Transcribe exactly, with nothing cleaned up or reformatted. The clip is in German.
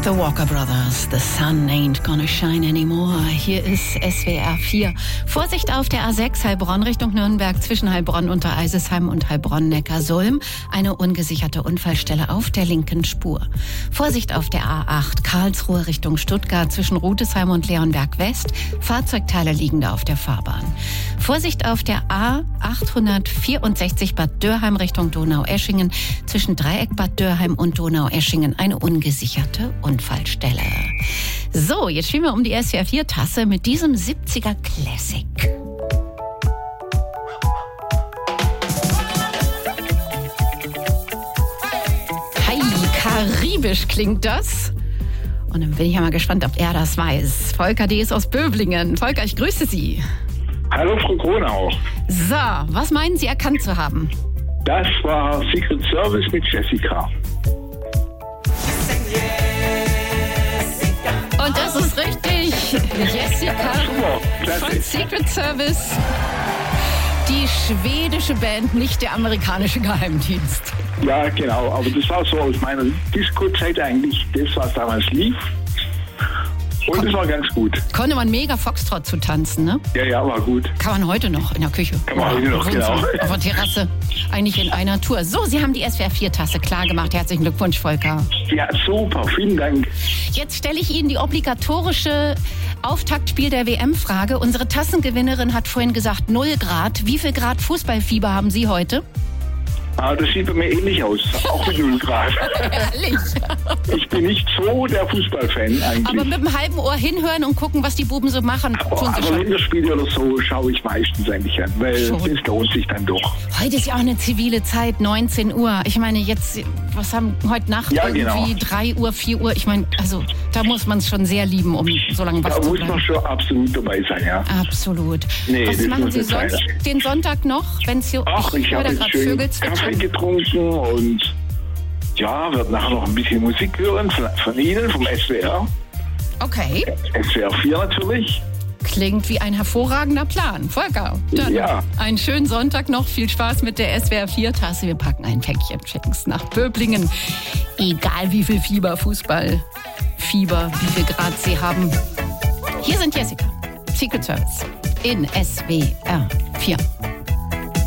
The Walker Brothers, The Sun Ain't Gonna Shine Anymore. Hier ist S W R vier. Vorsicht auf der A sechs Heilbronn Richtung Nürnberg zwischen Heilbronn unter Eisesheim und Heilbronn-Neckarsulm. Eine ungesicherte Unfallstelle auf der linken Spur. Vorsicht auf der A acht Karlsruhe Richtung Stuttgart zwischen Rudesheim und Leonberg West. Fahrzeugteile liegen da auf der Fahrbahn. Vorsicht auf der A achthundertvierundsechzig Bad Dürrheim Richtung Donaueschingen zwischen Dreieck Bad Dürrheim und Donaueschingen. Eine ungesicherte Unfallstelle. So, jetzt spielen wir um die S W R vier Tasse mit diesem siebziger Classic. Hi, karibisch klingt das. Und dann bin ich ja mal gespannt, ob er das weiß. Volker D. ist aus Böblingen. Volker, ich grüße Sie. Hallo, Frau Kronau. So, was meinen Sie erkannt zu haben? Das war Secret Service mit Jessica. Und das ist richtig. Jessica von Secret Service. Die schwedische Band, nicht der amerikanische Geheimdienst. Ja, genau. Aber das war so aus meiner Disco-Zeit eigentlich das, was damals lief. Und es war ganz gut. Konnte man mega Foxtrot zu tanzen, ne? Ja, ja, war gut. Kann man heute noch in der Küche. Kann man heute noch, genau. Auf der Terrasse. Eigentlich in einer Tour. So, Sie haben die S W R vier Tasse klar gemacht. Herzlichen Glückwunsch, Volker. Ja, super. Vielen Dank. Jetzt stelle ich Ihnen die obligatorische Auftaktspiel der W M-Frage. Unsere Tassengewinnerin hat vorhin gesagt null Grad. Wie viel Grad Fußballfieber haben Sie heute? Ah, das sieht bei mir ähnlich aus. Auch mit null Grad. Ehrlich? Ich bin nicht so der Fußballfan eigentlich. Aber mit dem halben Ohr hinhören und gucken, was die Buben so machen. Aber, aber Länderspiele oder so schaue ich meistens eigentlich an, weil es lohnt sich dann doch. Heute ist ja auch eine zivile Zeit, neunzehn Uhr. Ich meine, jetzt, was haben heute Nacht ja, irgendwie genau. drei Uhr, vier Uhr. Ich meine, also da muss man es schon sehr lieben, um so lange was da zu muss bleiben. man schon absolut dabei sein, ja. Absolut. Nee, was das machen muss Sie nicht sonst sein. den Sonntag noch, wenn es hier Ach, ich habe jetzt schön Kaffee getrunken und ja, werde nachher noch ein bisschen Musik hören von, von Ihnen, vom S W R. Okay. S W R vier natürlich. Klingt wie ein hervorragender Plan. Volker, dann ja. einen schönen Sonntag noch. Viel Spaß mit der S W R vier Tasse. Wir packen ein Päckchen Chickens nach Böblingen. Egal wie viel Fieber, Fußball, Fieber, wie viel Grad Sie haben. Hier sind Jessica, Secret Service in S W R vier.